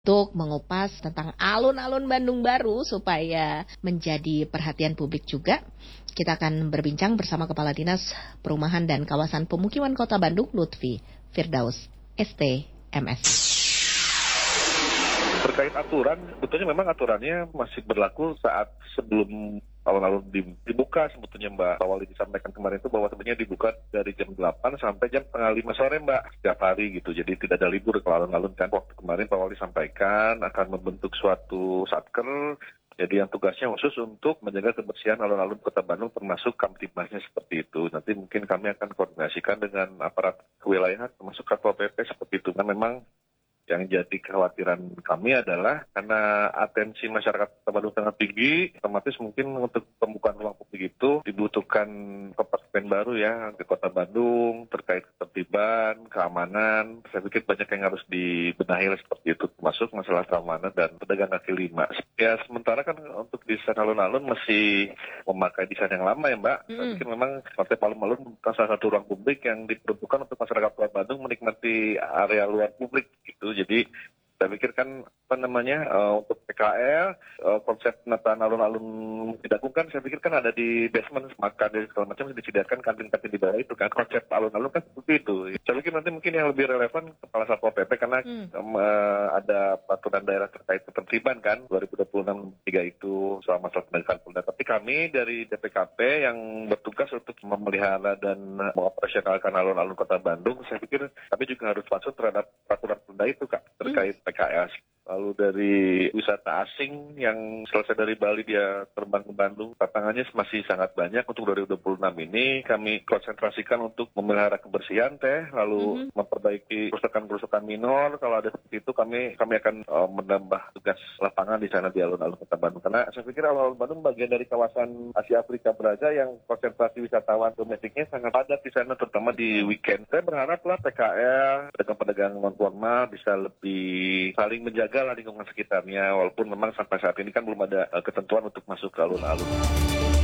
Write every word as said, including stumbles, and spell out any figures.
Untuk mengupas tentang alun-alun Bandung baru supaya menjadi perhatian publik juga, kita akan berbincang bersama Kepala Dinas Perumahan dan Kawasan Pemukiman Kota Bandung, Lutfi Firdaus, S T M S. Terkait aturan, sebetulnya memang aturannya masih berlaku saat sebelum alun-alun dibuka sebetulnya Mbak. Awal disampaikan kemarin itu bahwa sebenarnya dibuka dari jam delapan sampai jam setengah lima sore Mbak, setiap hari gitu. Jadi tidak ada libur kalau alun-alun kan. Waktu kemarin Pak Wali sampaikan akan membentuk suatu satker, jadi yang tugasnya khusus untuk menjaga kebersihan alun-alun Kota Bandung termasuk kamtibmasnya seperti itu. Nanti mungkin kami akan koordinasikan dengan aparat kewilayahan termasuk Satpol P P seperti itu. Kan memang yang jadi kekhawatiran kami adalah karena atensi masyarakat Kota Bandung sangat tinggi, otomatis mungkin untuk pembukaan ruang publik itu dibutuhkan kepastian baru ya di Kota Bandung terkait ketertiban, keamanan. Saya pikir banyak yang harus dibenahi seperti itu, termasuk masalah keamanan dan pedagang kaki lima. Ya sementara kan untuk desain alun-alun masih memakai desain yang lama ya Mbak. Mm. Saya pikir memang partai alun-alun bukan salah satu ruang publik yang diperuntukkan untuk masyarakat Kota Bandung menikmati area luar publik gitu. Jadi saya pikir kan apa namanya uh, untuk P K L uh, konsep penataan alun-alun tidak kan saya pikir kan ada di basement makan dan segala macam disediakan kantin-kantin di bawah itu kan konsep alun-alun kan seperti itu. Saya pikir nanti mungkin yang lebih relevan Kepala Satpol P P karena hmm. um, uh, ada peraturan daerah terkait ketertiban kan dua ribu dua puluh enam tiga itu soal masalah penegakan hukum. Tapi kami dari D P K P yang bertugas untuk memelihara dan mengoperasionalkan alun-alun Kota Bandung, saya pikir kami juga harus masuk terhadap peraturan perda itu Kak terkait hmm. P K S. Lalu dari wisata asing yang selesai dari Bali dia terbang ke Bandung, tantangannya masih sangat banyak. Untuk dua ribu dua puluh enam ini kami konsentrasikan untuk memelihara kebersihan teh, lalu mm-hmm. memperbaiki kerusakan-kerusakan minor. Kalau ada seperti itu kami kami akan uh, menambah tugas lapangan di sana di alun-alun Kota Bandung. Karena saya pikir alun-alun Bandung bagian dari kawasan Asia Afrika Braga yang konsentrasi wisatawan domestiknya sangat padat di sana, terutama di weekend. Saya berharaplah P K L, pedagang-pedagang non formal bisa lebih saling menjaga lah lingkungan sekitarnya, walaupun memang sampai saat ini kan belum ada uh, ketentuan untuk masuk ke alun-alun.